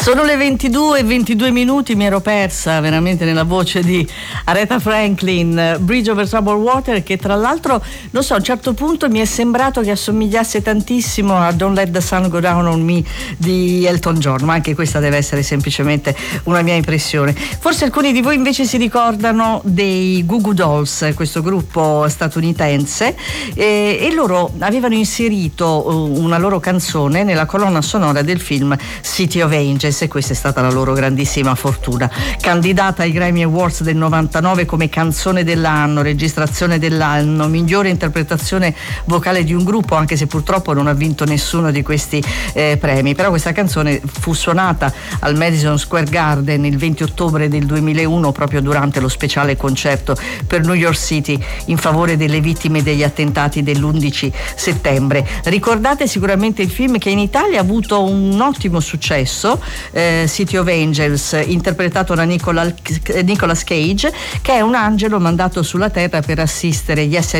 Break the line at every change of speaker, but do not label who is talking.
Sono le 22:22, mi ero persa veramente nella voce di Aretha Franklin, Bridge over Troubled Water, che tra l'altro, non so, a un certo punto mi è sembrato che assomigliasse tantissimo a Don't Let the Sun Go Down on Me di Elton John, ma anche questa deve essere semplicemente una mia impressione. Forse alcuni di voi invece si ricordano dei Goo Goo Dolls, questo gruppo statunitense, e loro avevano inserito una loro canzone nella colonna sonora del film City of Angels, e questa è stata la loro grandissima fortuna. Candidata ai Grammy Awards del 99 come canzone dell'anno, registrazione dell'anno, migliore interpretazione vocale di un gruppo, anche se purtroppo non ha vinto nessuno di questi premi. Però questa canzone fu suonata al Madison Square Garden il 20 ottobre del 2001, proprio durante lo speciale concerto per New York City in favore delle vittime degli attentati dell'11 settembre. Ricordate sicuramente il film, che in Italia ha avuto un ottimo successo, City of Angels, interpretato da Nicolas Cage, che è un angelo mandato sulla terra per assistere gli esseri